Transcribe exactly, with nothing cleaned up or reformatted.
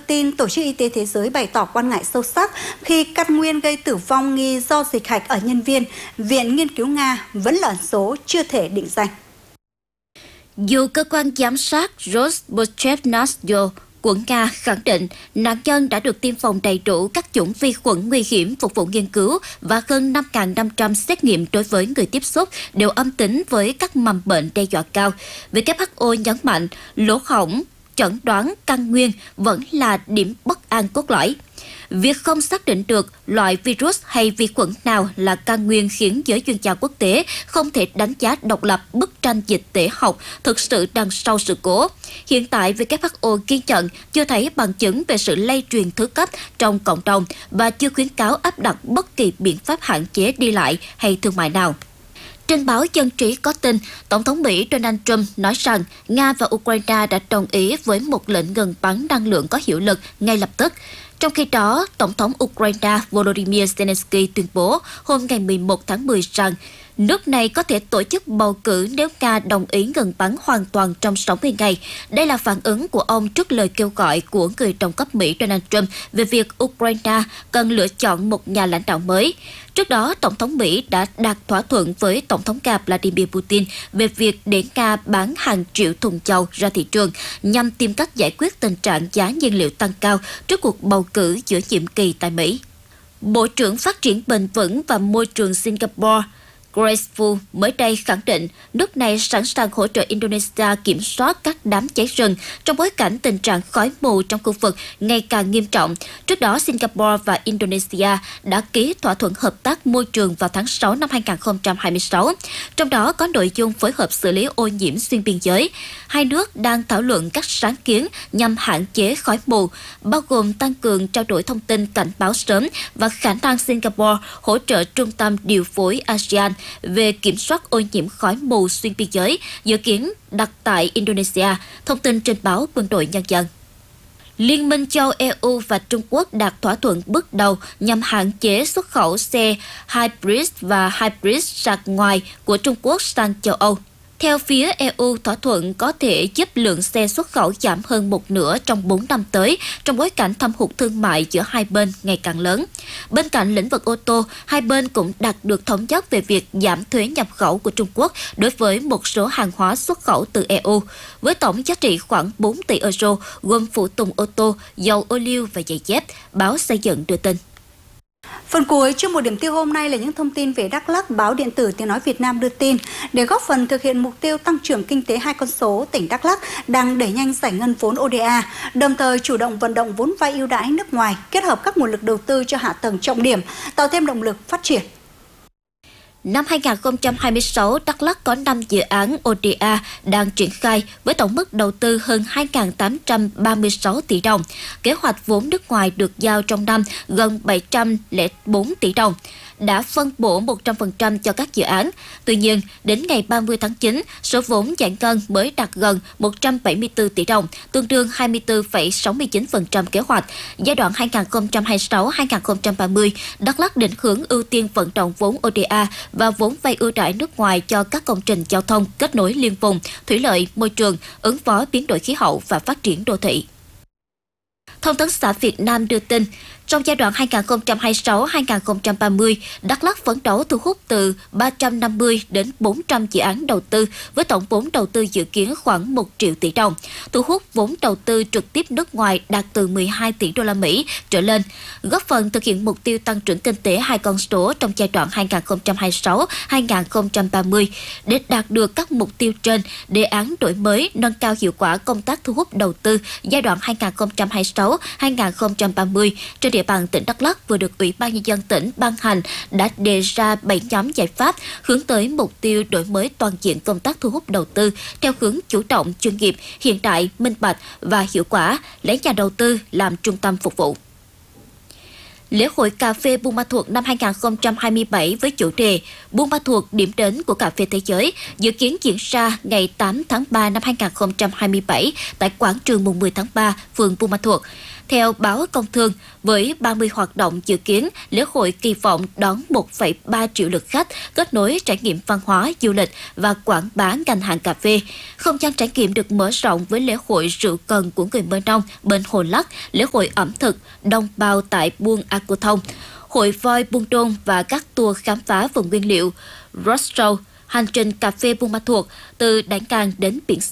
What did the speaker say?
tin, Tổ chức Y tế Thế giới bày tỏ quan ngại sâu sắc khi căn nguyên gây tử vong nghi do dịch hạch ở nhân viên, Viện Nghiên cứu Nga vẫn là ẩn số chưa thể định danh. Dù cơ quan giám sát Rosboschevnadzor của Nga khẳng định nạn nhân đã được tiêm phòng đầy đủ các chủng vi khuẩn nguy hiểm phục vụ nghiên cứu và hơn năm nghìn năm trăm xét nghiệm đối với người tiếp xúc đều âm tính với các mầm bệnh đe dọa cao, W H O nhấn mạnh lỗ hổng chẩn đoán căn nguyên vẫn là điểm bất an cốt lõi. Việc không xác định được loại virus hay vi khuẩn nào là căn nguyên khiến giới chuyên gia quốc tế không thể đánh giá độc lập bức tranh dịch tễ học thực sự đằng sau sự cố. Hiện tại, W H O ghi nhận chưa thấy bằng chứng về sự lây truyền thứ cấp trong cộng đồng và chưa khuyến cáo áp đặt bất kỳ biện pháp hạn chế đi lại hay thương mại nào. Trên báo Dân trí có tin, Tổng thống Mỹ Donald Trump nói rằng Nga và Ukraine đã đồng ý với một lệnh ngừng bắn năng lượng có hiệu lực ngay lập tức. Trong khi đó, Tổng thống Ukraine Volodymyr Zelensky tuyên bố hôm ngày mười một tháng mười rằng nước này có thể tổ chức bầu cử nếu Nga đồng ý ngừng bắn hoàn toàn trong sáu mươi ngày. Đây là phản ứng của ông trước lời kêu gọi của người đồng cấp Mỹ Donald Trump về việc Ukraine cần lựa chọn một nhà lãnh đạo mới. Trước đó, Tổng thống Mỹ đã đạt thỏa thuận với Tổng thống Nga Vladimir Putin về việc để Nga bán hàng triệu thùng dầu ra thị trường nhằm tìm cách giải quyết tình trạng giá nhiên liệu tăng cao trước cuộc bầu cử giữa nhiệm kỳ tại Mỹ. Bộ trưởng Phát triển Bền vững và Môi trường Singapore Grace Fu mới đây khẳng định nước này sẵn sàng hỗ trợ Indonesia kiểm soát các đám cháy rừng trong bối cảnh tình trạng khói mù trong khu vực ngày càng nghiêm trọng. Trước đó, Singapore và Indonesia đã ký thỏa thuận hợp tác môi trường vào tháng sáu năm hai nghìn không trăm hai mươi sáu, trong đó có nội dung phối hợp xử lý ô nhiễm xuyên biên giới. Hai nước đang thảo luận các sáng kiến nhằm hạn chế khói mù, bao gồm tăng cường trao đổi thông tin cảnh báo sớm và khả năng Singapore hỗ trợ Trung tâm điều phối a sê an về kiểm soát ô nhiễm khói mù xuyên biên giới, dự kiến đặt tại Indonesia, thông tin trên báo Quân đội Nhân dân. Liên minh châu E U và Trung Quốc đạt thỏa thuận bước đầu nhằm hạn chế xuất khẩu xe hybrid và hybrid sạc ngoài của Trung Quốc sang châu Âu. Theo phía E U, thỏa thuận có thể giúp lượng xe xuất khẩu giảm hơn một nửa trong bốn năm tới, trong bối cảnh thâm hụt thương mại giữa hai bên ngày càng lớn. Bên cạnh lĩnh vực ô tô, hai bên cũng đạt được thống nhất về việc giảm thuế nhập khẩu của Trung Quốc đối với một số hàng hóa xuất khẩu từ E U, với tổng giá trị khoảng bốn tỷ euro, gồm phụ tùng ô tô, dầu ô liu và giày dép, báo Xây dựng đưa tin. Phần cuối chương một điểm tiêu hôm nay là những thông tin về Đắk Lắk. Báo điện tử Tiếng nói Việt Nam đưa tin, để góp phần thực hiện mục tiêu tăng trưởng kinh tế hai con số, tỉnh Đắk Lắk đang đẩy nhanh giải ngân vốn O D A, đồng thời chủ động vận động vốn vay ưu đãi nước ngoài, kết hợp các nguồn lực đầu tư cho hạ tầng trọng điểm, tạo thêm động lực phát triển. Năm hai nghìn không trăm hai mươi sáu, Đắk Lắk có năm dự án O D A đang triển khai với tổng mức đầu tư hơn hai nghìn tám trăm ba mươi sáu tỷ đồng. Kế hoạch vốn nước ngoài được giao trong năm gần bảy trăm lẻ bốn tỷ đồng, đã phân bổ một trăm phần trăm cho các dự án. Tuy nhiên, đến ngày ba mươi tháng chín, số vốn giải ngân mới đạt gần một trăm bảy mươi tư tỷ đồng, tương đương hai mươi tư phẩy sáu mươi chín phần trăm kế hoạch. Giai đoạn hai nghìn không trăm hai mươi sáu đến hai nghìn không trăm ba mươi, Đắk Lắk định hướng ưu tiên vận động vốn O D A và vốn vay ưu đãi nước ngoài cho các công trình giao thông, kết nối liên vùng, thủy lợi, môi trường, ứng phó biến đổi khí hậu và phát triển đô thị. Thông tấn xã Việt Nam đưa tin, trong giai đoạn hai nghìn không trăm hai mươi sáu đến hai nghìn không trăm ba mươi, Đắk Lắk phấn đấu thu hút từ ba trăm năm mươi đến bốn trăm dự án đầu tư với tổng vốn đầu tư dự kiến khoảng một triệu tỷ đồng, thu hút vốn đầu tư trực tiếp nước ngoài đạt từ mười hai tỷ đô la Mỹ trở lên, góp phần thực hiện mục tiêu tăng trưởng kinh tế hai con số trong giai đoạn hai nghìn không trăm hai mươi sáu đến hai nghìn không trăm ba mươi. Để đạt được các mục tiêu trên, đề án đổi mới nâng cao hiệu quả công tác thu hút đầu tư giai đoạn hai nghìn không trăm hai mươi sáu đến hai nghìn không trăm ba mươi trên địa bàn tỉnh Đắk Lắk vừa được Ủy ban Nhân dân tỉnh ban hành, đã đề ra bảy nhóm giải pháp hướng tới mục tiêu đổi mới toàn diện công tác thu hút đầu tư theo hướng chủ động, chuyên nghiệp, hiện đại, minh bạch và hiệu quả, lấy nhà đầu tư làm trung tâm phục vụ. Lễ hội cà phê Buôn Ma Thuột năm hai không hai bảy với chủ đề Buôn Ma Thuột điểm đến của cà phê thế giới dự kiến diễn ra ngày tám tháng ba năm hai không hai bảy tại quảng trường mùng mười tháng ba, phường Buôn Ma Thuột. Theo báo Công Thương, với ba mươi hoạt động dự kiến, lễ hội kỳ vọng đón một phẩy ba triệu lượt khách, kết nối trải nghiệm văn hóa, du lịch và quảng bá ngành hàng cà phê. Không gian trải nghiệm được mở rộng với lễ hội rượu cần của người Mơ Nông bên Hồ Lắc, lễ hội ẩm thực đồng bào tại Buôn A Cô Thông, hội voi Buôn Đôn và các tour khám phá vùng nguyên liệu, roadshow, hành trình cà phê Buôn Ma Thuột từ Đảng Càng đến biển